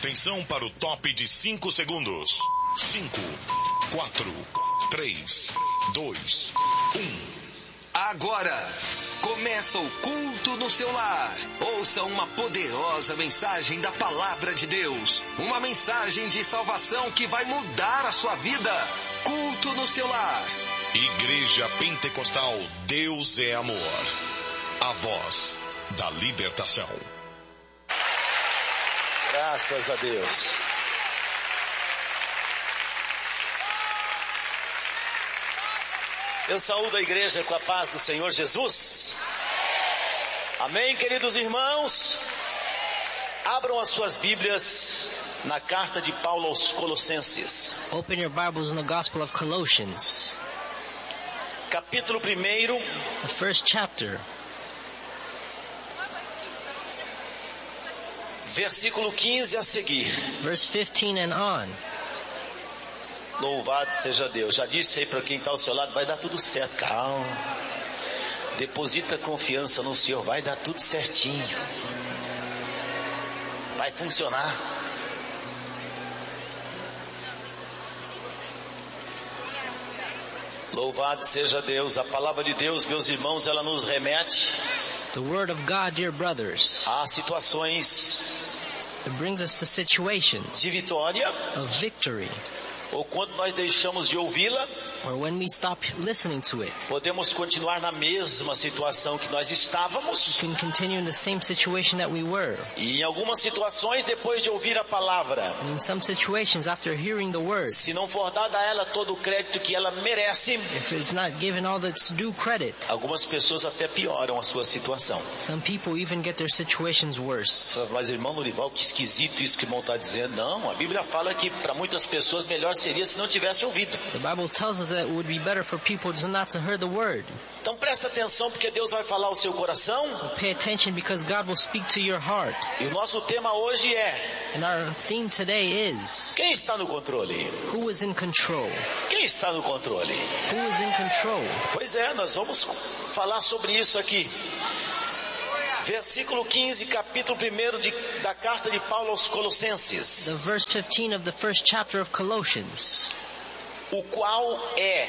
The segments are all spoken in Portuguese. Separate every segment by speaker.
Speaker 1: Atenção para o top de 5 segundos. 5, 4, 3, 2, 1.
Speaker 2: Agora, começa o culto no seu lar. Ouça uma poderosa mensagem da Palavra de Deus. Uma mensagem de salvação que vai mudar a sua vida. Culto no seu lar.
Speaker 1: Igreja Pentecostal Deus é Amor. A voz da libertação.
Speaker 3: Graças a Deus. Eu saúdo a igreja com a paz do Senhor Jesus. Amém, queridos irmãos? Abram as suas Bíblias na carta de Paulo aos Colossenses.
Speaker 4: Open your Bibles in the Gospel of Colossians.
Speaker 3: Capítulo 1.
Speaker 4: The first chapter.
Speaker 3: Versículo 15 a seguir.
Speaker 4: Verse 15 and on.
Speaker 3: Louvado seja Deus. Já disse aí para quem está ao seu lado, vai dar tudo certo. Calma. Deposita confiança no Senhor, vai dar tudo certinho. Vai funcionar. Louvado seja Deus. A palavra de Deus, meus irmãos, ela nos remete
Speaker 4: The word of God, dear brothers,
Speaker 3: a situações
Speaker 4: it brings us to situations
Speaker 3: de vitória,
Speaker 4: of victory,
Speaker 3: ou quando nós deixamos de ouvi-la,
Speaker 4: or when we stop listening to it.
Speaker 3: podemos continuar na mesma situação que nós estávamos.
Speaker 4: We can continue in the same situation that we were.
Speaker 3: E em algumas situações, depois de ouvir a palavra,
Speaker 4: And in some situations, after hearing the word,
Speaker 3: se não for dada a ela todo o crédito que ela merece,
Speaker 4: if it's not given all its due credit,
Speaker 3: algumas pessoas até pioram a sua situação.
Speaker 4: some people even get their situations worse.
Speaker 3: Mas irmão Lorival, que esquisito isso que o irmão está dizendo. Não, a Bíblia fala que para muitas pessoas melhor seria se não tivesse ouvido.
Speaker 4: The Bible tells us that it would be better for people to not to hear the word.
Speaker 3: Então presta atenção, porque Deus vai falar ao seu coração.
Speaker 4: Pay attention because God will speak to your heart.
Speaker 3: E o nosso tema hoje é:
Speaker 4: And our theme today is,
Speaker 3: quem está no controle?
Speaker 4: who is in control?
Speaker 3: Quem está no controle?
Speaker 4: Who is in control?
Speaker 3: Pois é, nós vamos falar sobre isso aqui. Versículo 15, capítulo 1 da carta de Paulo aos Colossenses.
Speaker 4: The verse 15 of the first chapter of Colossians.
Speaker 3: O qual é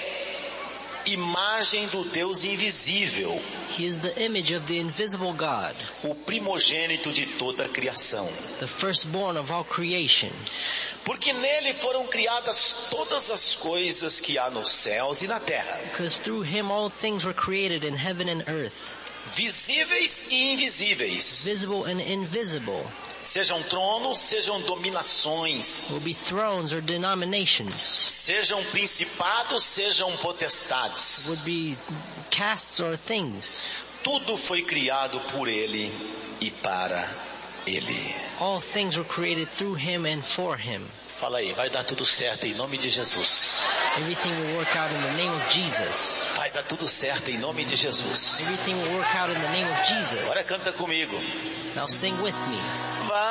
Speaker 3: imagem do Deus invisível,
Speaker 4: He is the image of the invisible God,
Speaker 3: o primogênito de toda a criação.
Speaker 4: the firstborn of all creation.
Speaker 3: Porque nele foram criadas todas as coisas que há nos céus e na terra,
Speaker 4: Because through him all things were created in heaven and earth,
Speaker 3: visíveis e invisíveis,
Speaker 4: visible and invisible,
Speaker 3: sejam tronos, sejam dominações,
Speaker 4: will be thrones or denominations,
Speaker 3: sejam principados, sejam potestades.
Speaker 4: would be castes or things.
Speaker 3: Tudo foi criado por ele e para ele.
Speaker 4: All things were created through him and for him.
Speaker 3: Fala aí, vai dar tudo certo em nome de Jesus.
Speaker 4: Everything will work out in the name of Jesus.
Speaker 3: Vai dar tudo certo em nome de Jesus.
Speaker 4: Everything will work out in the name of Jesus.
Speaker 3: Agora canta comigo.
Speaker 4: Now sing with me.